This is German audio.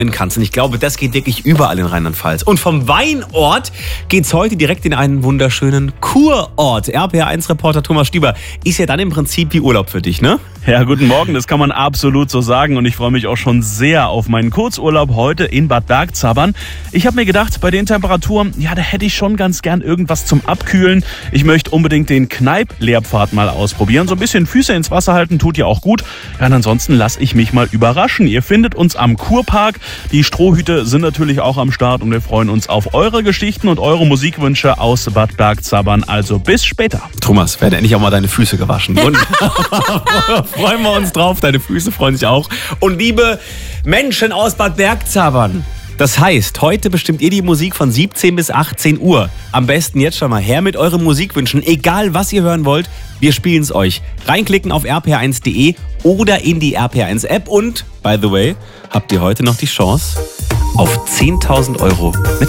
kannst. Und ich glaube, das geht wirklich überall in Rheinland-Pfalz. Und vom Weinort geht's heute direkt in einen wunderschönen Kurort. RPR1-Reporter Thomas Stieber, ist ja dann im Prinzip wie Urlaub für dich, ne? Ja, guten Morgen, das kann man absolut so sagen und ich freue mich auch schon sehr auf meinen Kurzurlaub heute in Bad Bergzabern. Ich habe mir gedacht, bei den Temperaturen, ja, da hätte ich schon ganz gern irgendwas zum Abkühlen. Ich möchte unbedingt den Kneipp-Lehrpfad mal ausprobieren. So ein bisschen Füße ins Wasser halten tut ja auch gut. Ja, und ansonsten lasse ich mich mal überraschen. Ihr findet uns am Kurpark. Die Strohhüte sind natürlich auch am Start und wir freuen uns auf eure Geschichten und eure Musikwünsche aus Bad Bergzabern. Also bis später. Thomas, werden endlich auch mal deine Füße gewaschen. Freuen wir uns drauf, deine Füße freuen sich auch. Und liebe Menschen aus Bad Bergzabern, das heißt, heute bestimmt ihr die Musik von 17 bis 18 Uhr. Am besten jetzt schon mal her mit euren Musikwünschen, egal was ihr hören wollt, wir spielen es euch. Reinklicken auf rpr1.de oder in die RPR1-App und, by the way, habt ihr heute noch die Chance auf 10.000 € mit